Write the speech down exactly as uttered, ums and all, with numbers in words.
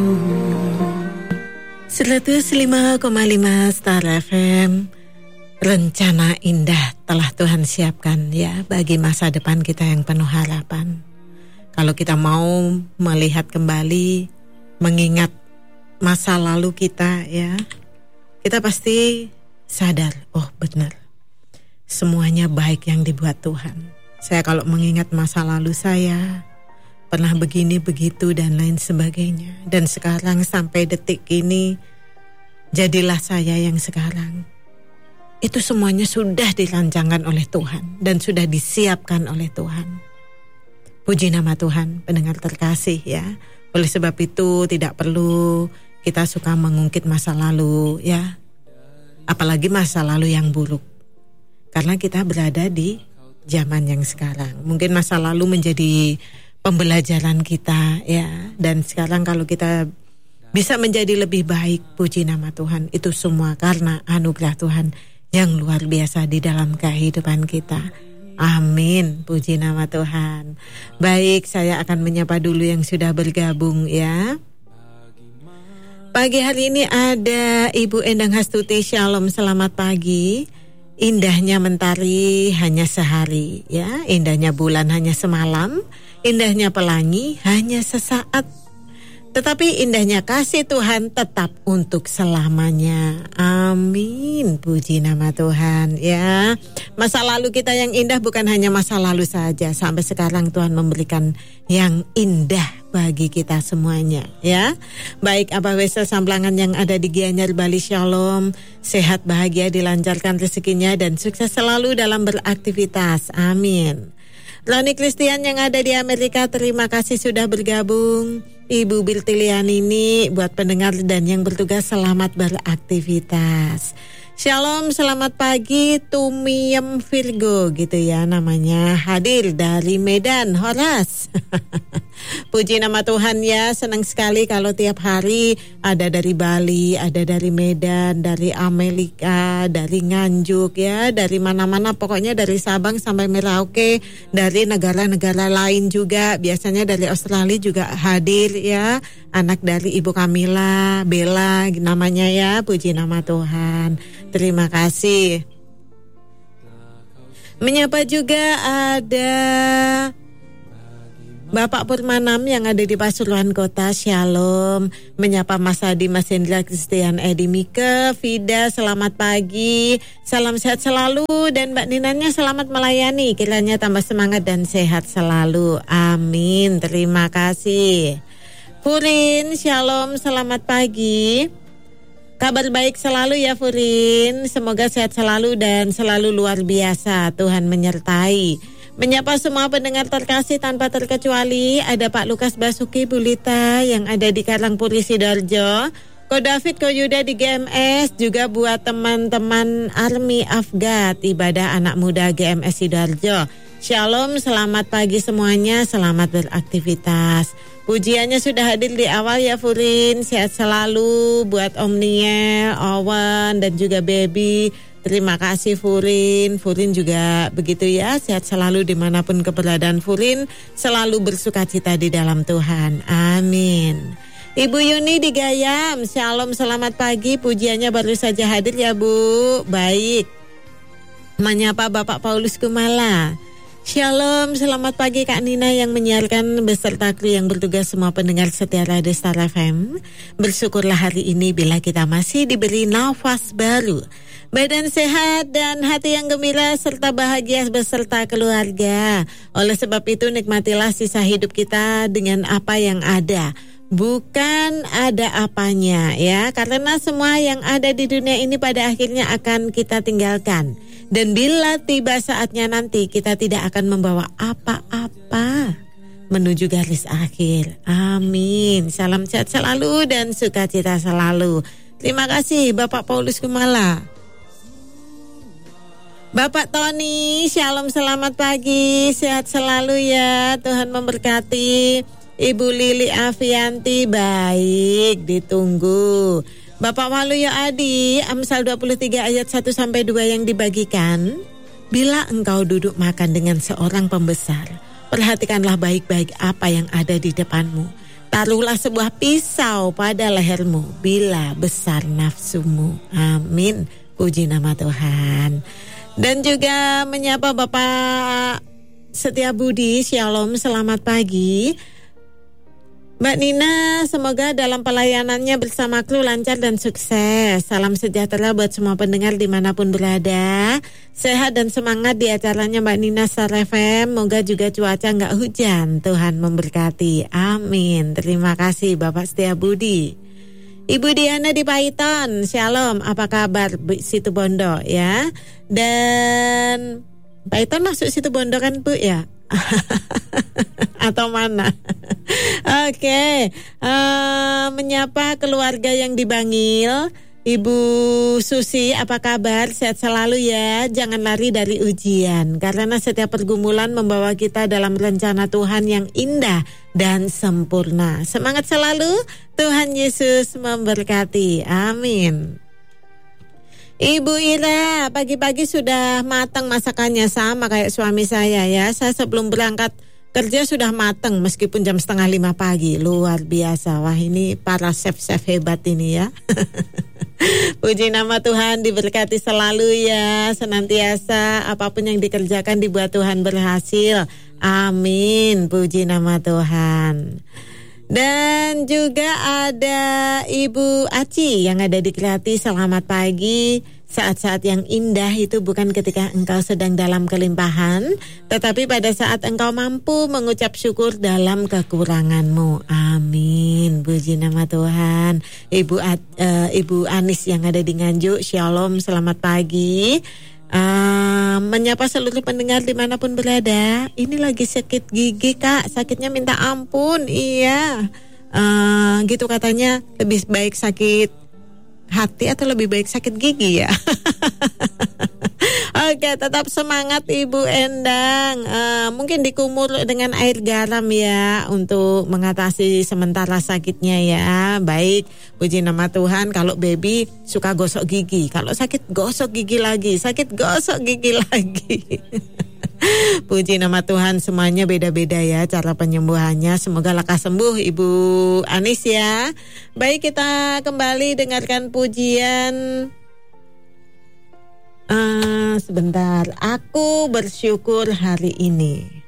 seratus lima koma lima Star F M. Rencana indah telah Tuhan siapkan ya bagi masa depan kita yang penuh harapan. Kalau kita mau melihat kembali, mengingat masa lalu kita ya, kita pasti sadar, oh benar, semuanya baik yang dibuat Tuhan. Saya kalau mengingat masa lalu saya, pernah begini begitu dan lain sebagainya. Dan sekarang sampai detik ini, jadilah saya yang sekarang. Itu semuanya sudah dirancangkan oleh Tuhan dan sudah disiapkan oleh Tuhan. Puji nama Tuhan, pendengar terkasih ya. Oleh sebab itu tidak perlu kita suka mengungkit masa lalu ya. Apalagi masa lalu yang buruk. Karena kita berada di zaman yang sekarang. Mungkin masa lalu menjadi pembelajaran kita ya. Dan sekarang kalau kita bisa menjadi lebih baik, puji nama Tuhan. Itu semua karena anugerah Tuhan yang luar biasa di dalam kehidupan kita. Amin, puji nama Tuhan. Baik, saya akan menyapa dulu yang sudah bergabung ya. Pagi hari ini ada Ibu Endang Hastuti. Shalom, selamat pagi. Indahnya mentari hanya sehari ya, indahnya bulan hanya semalam, indahnya pelangi hanya sesaat. Tetapi indahnya kasih Tuhan tetap untuk selamanya. Amin. Puji nama Tuhan ya. Masa lalu kita yang indah bukan hanya masa lalu saja. Sampai sekarang Tuhan memberikan yang indah bagi kita semuanya ya. Baik Abah Wesel Samplangan yang ada di Gianyar Bali, shalom. Sehat, bahagia, dilancarkan rezekinya dan sukses selalu dalam beraktivitas. Amin. Rani Kristian yang ada di Amerika, terima kasih sudah bergabung. Ibu Biltilian ini buat pendengar dan yang bertugas selamat beraktivitas. Shalom, selamat pagi Tumiem Virgo gitu ya namanya, hadir dari Medan, Horas. Puji nama Tuhan ya, senang sekali kalau tiap hari ada dari Bali, ada dari Medan, dari Amerika, dari Nganjuk ya, dari mana-mana pokoknya dari Sabang sampai Merauke, dari negara-negara lain juga, biasanya dari Australia juga hadir ya, anak dari Ibu Kamila, Bella namanya ya, puji nama Tuhan. Terima kasih. Menyapa juga ada Bapak Purmanam yang ada di Pasuruan Kota, shalom. Menyapa Mas Adi, Mas Hendra, Christian, Edi, Mika, Vida, selamat pagi. Salam sehat selalu dan Mbak Ninanya selamat melayani. Kiranya tambah semangat dan sehat selalu. Amin. Terima kasih. Furin, shalom, selamat pagi. Kabar baik selalu ya Furin. Semoga sehat selalu dan selalu luar biasa. Tuhan menyertai. Menyapa semua pendengar terkasih tanpa terkecuali. Ada Pak Lukas Basuki Bulita yang ada di Karangpuri Sidoarjo. Ko David, Ko Yuda di G M S. Juga buat teman-teman Army Afgat ibadah anak muda G M S Sidoarjo. Shalom, selamat pagi semuanya. Selamat beraktivitas. Pujiannya sudah hadir di awal ya Furin. Sehat selalu buat Om Niel, Owen dan juga Baby. Terima kasih Furin. Furin juga begitu ya. Sehat selalu dimanapun keberadaan Furin. Selalu bersuka cita di dalam Tuhan. Amin. Ibu Yuni di Gayam. Shalom, selamat pagi. Pujiannya baru saja hadir ya Bu. Baik. Menyapa Bapak Paulus Kumala. Shalom, selamat pagi Kak Nina yang menyiarkan beserta kru yang bertugas semua pendengar setia Radio Star F M. Bersyukurlah hari ini bila kita masih diberi nafas baru, badan sehat dan hati yang gembira serta bahagia beserta keluarga. Oleh sebab itu nikmatilah sisa hidup kita dengan apa yang ada, bukan ada apanya ya. Karena semua yang ada di dunia ini pada akhirnya akan kita tinggalkan. Dan bila tiba saatnya nanti kita tidak akan membawa apa-apa menuju garis akhir. Amin. Salam sehat selalu dan sukacita selalu. Terima kasih Bapak Paulus Kumala. Bapak Tony, shalom, selamat pagi. Sehat selalu ya. Tuhan memberkati. Ibu Lili Afianti, baik, ditunggu. Bapak Waluyo Adi, Amsal dua puluh tiga ayat satu sampai dua yang dibagikan. Bila engkau duduk makan dengan seorang pembesar, perhatikanlah baik-baik apa yang ada di depanmu. Taruhlah sebuah pisau pada lehermu bila besar nafsumu. Amin. Puji nama Tuhan. Dan juga menyapa Bapak Setia Budi, Shalom, selamat pagi. Mbak Nina, semoga dalam pelayanannya bersama kru lancar dan sukses. Salam sejahtera buat semua pendengar dimanapun berada. Sehat dan semangat di acaranya Mbak Nina Star F M. Moga juga cuaca nggak hujan. Tuhan memberkati. Amin. Terima kasih Bapak Setia Budi. Ibu Diana di Paiton, Shalom. Apa kabar Situ Bondo ya? Dan Paiton masuk Situ Bondo kan Bu ya? Atau mana? Oke, okay. uh, menyapa keluarga yang di Bangil. Ibu Susi, apa kabar? Sehat selalu ya. Jangan lari dari ujian, karena setiap pergumulan membawa kita dalam rencana Tuhan yang indah dan sempurna. Semangat selalu. Tuhan Yesus memberkati. Amin. Ibu Ira, pagi-pagi sudah matang masakannya, sama kayak suami saya ya. Saya sebelum berangkat kerja sudah matang meskipun jam setengah lima pagi. Luar biasa. Wah, ini para chef-chef hebat ini ya. Puji nama Tuhan, diberkati selalu ya. Senantiasa apapun yang dikerjakan dibuat Tuhan berhasil. Amin. Puji nama Tuhan. Dan juga ada Ibu Aci yang ada di Kreati. Selamat pagi. Saat-saat yang indah itu bukan ketika engkau sedang dalam kelimpahan, tetapi pada saat engkau mampu mengucap syukur dalam kekuranganmu. Amin. Puji nama Tuhan. Ibu uh, Ibu Anis yang ada di Nganjuk, Shalom, selamat pagi. Uh, menyapa seluruh pendengar dimanapun berada. Ini lagi sakit gigi Kak, sakitnya minta ampun. Iya, uh, gitu katanya. Lebih baik sakit hati atau lebih baik sakit gigi ya? Oke, tetap semangat Ibu Endang. uh, Mungkin dikumur dengan air garam ya, untuk mengatasi sementara sakitnya ya. Baik, puji nama Tuhan. Kalau baby suka gosok gigi, kalau sakit gosok gigi lagi, sakit gosok gigi lagi. Puji nama Tuhan, semuanya beda-beda ya cara penyembuhannya. Semoga lekas sembuh Ibu Anis ya. Baik, kita kembali dengarkan pujian. Uh, sebentar, aku bersyukur hari ini.